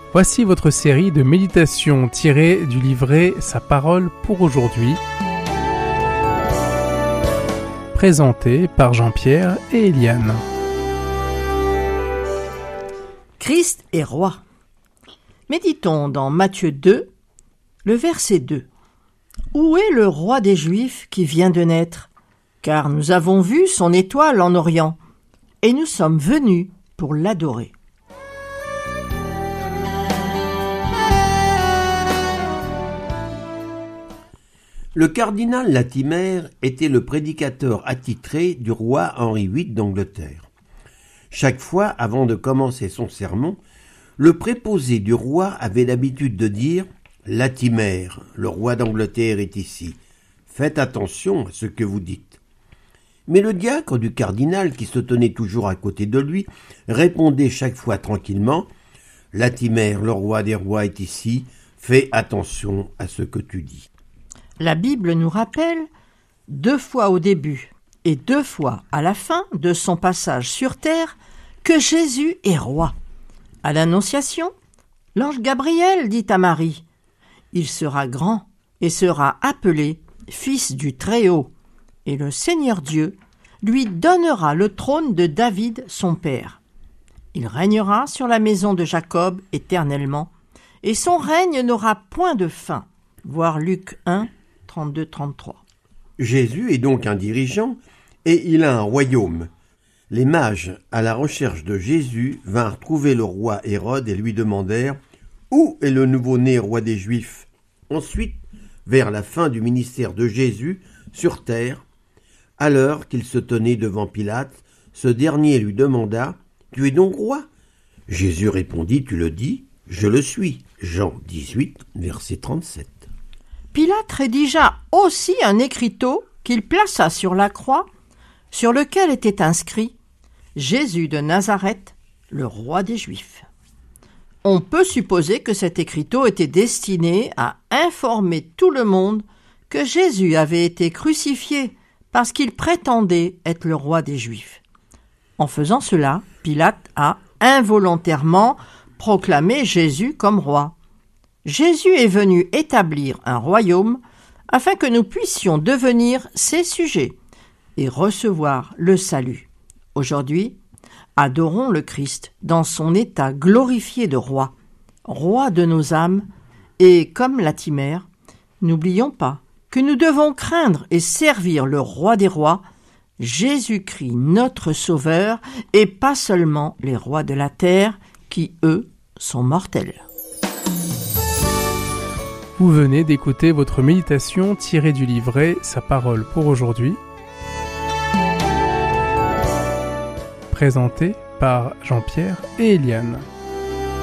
Voici votre série de méditations tirées du livret Sa parole pour aujourd'hui, présentée par Jean-Pierre et Eliane. Christ est roi. Méditons dans Matthieu 2, le verset 2. Où est le roi des Juifs qui vient de naître? Car nous avons vu son étoile en Orient, et nous sommes venus pour l'adorer. Le cardinal Latimer était le prédicateur attitré du roi Henri VIII d'Angleterre. Chaque fois, avant de commencer son sermon, le préposé du roi avait l'habitude de dire « Latimer, le roi d'Angleterre est ici. Faites attention à ce que vous dites. » Mais le diacre du cardinal, qui se tenait toujours à côté de lui, répondait chaque fois tranquillement « Latimer, le roi des rois est ici. Fais attention à ce que tu dis. » La Bible nous rappelle, 2 fois au début et 2 fois à la fin de son passage sur terre, que Jésus est roi. À l'Annonciation, l'ange Gabriel dit à Marie « Il sera grand et sera appelé Fils du Très-Haut, et le Seigneur Dieu lui donnera le trône de David son père. Il régnera sur la maison de Jacob éternellement, et son règne n'aura point de fin. » Voir Luc 1, 32-33. Jésus est donc un dirigeant et il a un royaume. Les mages, à la recherche de Jésus, vinrent trouver le roi Hérode et lui demandèrent « Où est le nouveau-né roi des Juifs ?» Ensuite, vers la fin du ministère de Jésus, sur terre, à l'heure qu'il se tenait devant Pilate, ce dernier lui demanda « Tu es donc roi ?» Jésus répondit « Tu le dis, je le suis. » Jean 18, verset 37. Pilate rédigea aussi un écriteau qu'il plaça sur la croix, sur lequel était inscrit « Jésus de Nazareth, le roi des Juifs ». On peut supposer que cet écriteau était destiné à informer tout le monde que Jésus avait été crucifié parce qu'il prétendait être le roi des Juifs. En faisant cela, Pilate a involontairement proclamé Jésus comme roi. Jésus est venu établir un royaume afin que nous puissions devenir ses sujets et recevoir le salut. Aujourd'hui, adorons le Christ dans son état glorifié de roi, roi de nos âmes, et comme Latimer, n'oublions pas que nous devons craindre et servir le roi des rois, Jésus-Christ notre Sauveur, et pas seulement les rois de la terre qui, eux, sont mortels. Vous venez d'écouter votre méditation tirée du livret Sa parole pour aujourd'hui, présentée par Jean-Pierre et Eliane.